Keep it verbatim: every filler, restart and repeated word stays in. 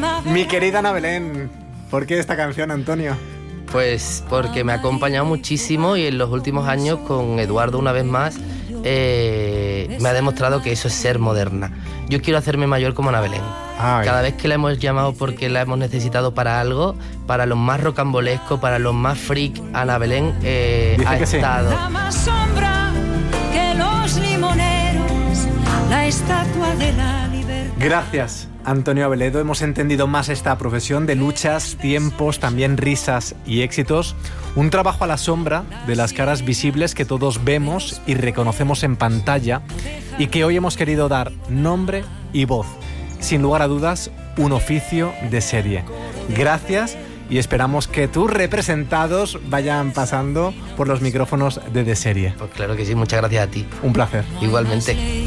Mi querida Ana Belén, ¿por qué esta canción, Antonio? Pues porque me ha acompañado muchísimo y en los últimos años con Eduardo una vez más eh, me ha demostrado que eso es ser moderna. Yo quiero hacerme mayor como Ana Belén. Ay. Cada vez que la hemos llamado porque la hemos necesitado para algo, para los más rocambolesco, para los más freak, Ana Belén eh, ha estado. Sí. La más sombra que los limoneros, la estatua de la libertad. Gracias, Antonio Abeledo. Hemos entendido más esta profesión de luchas, tiempos, también risas y éxitos. Un trabajo a la sombra de las caras visibles que todos vemos y reconocemos en pantalla y que hoy hemos querido dar nombre y voz. Sin lugar a dudas, un oficio de serie. Gracias y esperamos que tus representados vayan pasando por los micrófonos de De Serie. Pues claro que sí, muchas gracias a ti. Un placer. Igualmente.